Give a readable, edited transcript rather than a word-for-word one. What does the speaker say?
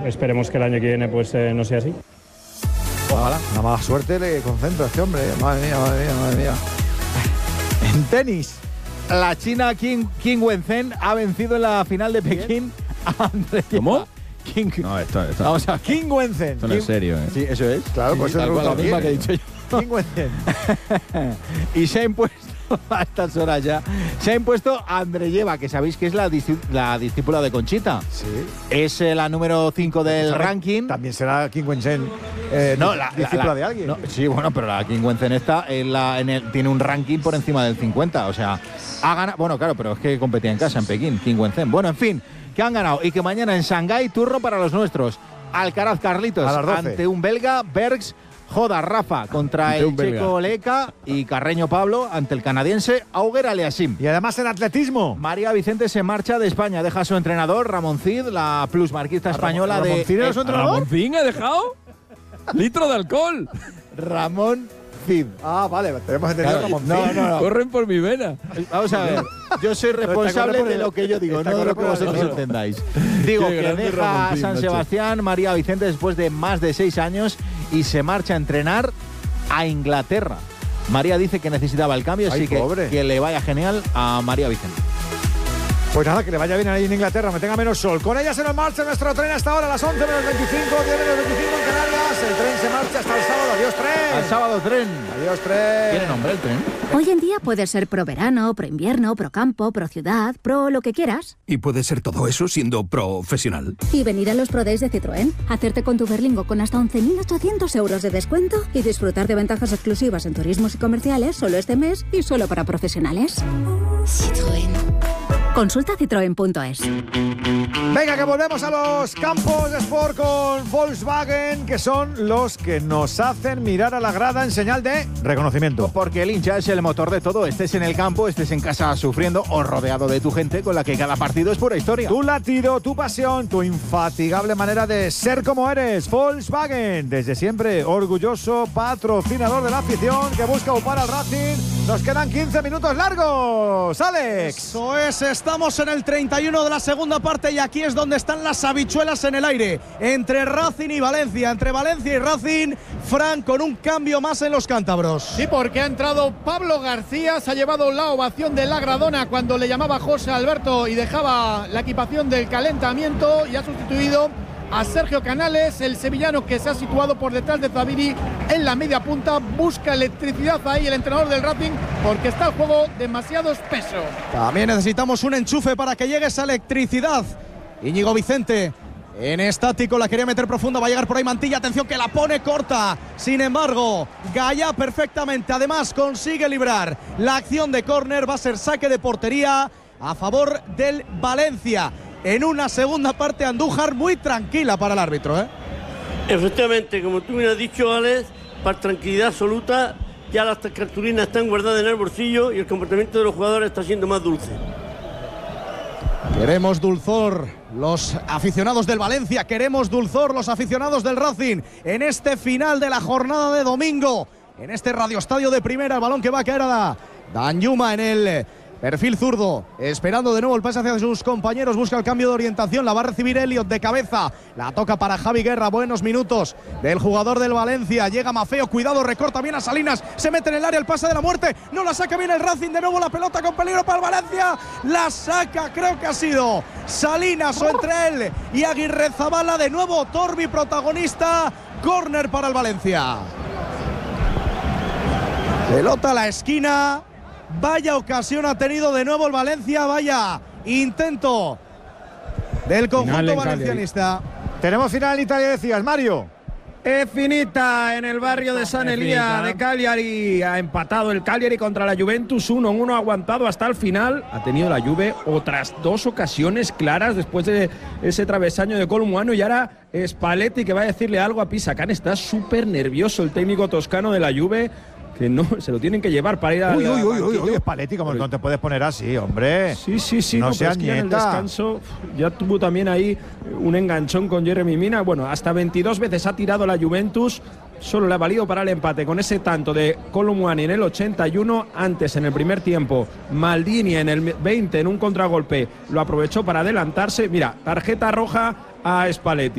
esperemos que el año que viene pues no sea así. Ojalá. Una mala suerte le concentra a este hombre. Madre mía. En tenis, la china Qin Wenzen ha vencido en la final de Pekín a Andreyeva. ¿Cómo? No, esto. Vamos a ver, Qin Wenzen. Esto no es serio, ¿eh? Sí, eso es. Claro, pues tal cual la misma que he dicho yo. Qin Wenzen. Y se ha impuesto a estas horas ya. Se ha impuesto a Andreyeva, que sabéis que es la discípula de Conchita. Sí. Es la número 5 del ranking. También será Qin Wenzen. No, la discípula de alguien. No, sí, bueno, pero la Qin Wenzen esta tiene un ranking por encima del 50. O sea, ha ganado. Bueno, claro, pero es que competía en casa en Pekín, Qin Wenzen. Bueno, en fin, que han ganado y que mañana en Shanghái turno para los nuestros. Alcaraz Carlitos ante un belga, Bergs. Joda Rafa contra el checo Leka y Carreño Pablo ante el canadiense Auger Aliassime. Y además en atletismo, María Vicente se marcha de España, deja a su entrenador Ramón Cid, la plusmarquista española de... ¿Ramón Cid era su entrenador? ¿Ramón Cid ha dejado? ¡Litro de alcohol! Ramón Cid. Ah, vale, tenemos entendido Ramón Cid. No. Corren por mi vena. Vamos a ver, yo soy responsable de lo que yo digo, no de lo que vosotros entendáis. Digo que deja San Sebastián María Vicente después de más de 6 años y se marcha a entrenar a Inglaterra. María dice que necesitaba el cambio, así que le vaya genial a María Vicente. Pues nada, que le vaya bien ahí en Inglaterra, me tenga menos sol. Con ella se nos marcha nuestro tren hasta ahora a las 11:25, 10:25 en Canarias. El tren se marcha hasta el sábado. Adiós, tren. Al sábado, tren. Adiós, tren. ¿Tiene nombre el tren? Hoy en día puedes ser pro verano, pro invierno, pro campo, pro ciudad, pro lo que quieras. Y puedes ser todo eso siendo profesional. Y venir a los Pro Days de Citroën, hacerte con tu Berlingo con hasta 11.800 euros de descuento y disfrutar de ventajas exclusivas en turismos y comerciales solo este mes y solo para profesionales. Citroën. Consulta citroen.es. Venga, que volvemos a los campos de sport con Volkswagen, que son los que nos hacen mirar a la grada en señal de reconocimiento. Porque el hincha es el motor de todo. Estés en el campo, estés en casa sufriendo o rodeado de tu gente con la que cada partido es pura historia. Tu latido, tu pasión, tu infatigable manera de ser como eres. Volkswagen, desde siempre orgulloso patrocinador de la afición que busca upar al Racing. Nos quedan 15 minutos largos. Alex. Eso es, estamos en el 31 de la segunda parte y aquí es donde están las habichuelas en el aire. Entre Racing y Valencia, entre Valencia y Racing, Fran con un cambio más en los cántabros. Sí, porque ha entrado Pablo García, se ha llevado la ovación de la Gradona cuando le llamaba José Alberto y dejaba la equipación del calentamiento y ha sustituido a Sergio Canales, el sevillano que se ha situado por detrás de Zubiri en la media punta. Busca electricidad ahí el entrenador del Racing porque está el juego demasiado espeso. También necesitamos un enchufe para que llegue esa electricidad. Íñigo Vicente en estático, la quería meter profunda, va a llegar por ahí Mantilla, atención que la pone corta. Sin embargo, Gaya perfectamente, además consigue librar la acción de córner, va a ser saque de portería a favor del Valencia. En una segunda parte, Andújar muy tranquila para el árbitro, ¿eh? Efectivamente, como tú me has dicho, Alex, para tranquilidad absoluta, ya las cartulinas están guardadas en el bolsillo y el comportamiento de los jugadores está siendo más dulce. Queremos dulzor los aficionados del Valencia, queremos dulzor los aficionados del Racing en este final de la jornada de domingo, en este radioestadio de primera. El balón que va a caer a Danjuma en el perfil zurdo, esperando de nuevo el pase hacia sus compañeros, busca el cambio de orientación, la va a recibir Elliot de cabeza, la toca para Javi Guerra, buenos minutos del jugador del Valencia, llega Mafeo, cuidado, recorta bien a Salinas, se mete en el área el pase de la muerte, no la saca bien el Racing, de nuevo la pelota con peligro para el Valencia, la saca, creo que ha sido Salinas o entre él y Aguirre Zabala, de nuevo Torbi protagonista, córner para el Valencia. Pelota a la esquina. Vaya ocasión ha tenido de nuevo el Valencia, vaya intento del conjunto valencianista. Tenemos final en Italia, decías, Mario. Es finita en el barrio de San Elia de Cagliari. Ha empatado el Cagliari contra la Juventus 1-1, ha aguantado hasta el final. Ha tenido la Juve otras 2 ocasiones claras después de ese travesaño de Colomboano. Y ahora Spalletti, que va a decirle algo a Pisacán. Está súper nervioso el técnico toscano de la Juve, que no, se lo tienen que llevar para ir a... Uy, Spalletti, como no te puedes poner así, hombre. Sí, no seas nieta. En el descanso ya tuvo también ahí un enganchón con Jeremy Mina. Bueno, hasta 22 veces ha tirado la Juventus, solo le ha valido para el empate con ese tanto de Colomboani en el 81. Antes, en el primer tiempo, Maldini en el 20 en un contragolpe lo aprovechó para adelantarse. Mira, tarjeta roja a Spalletti.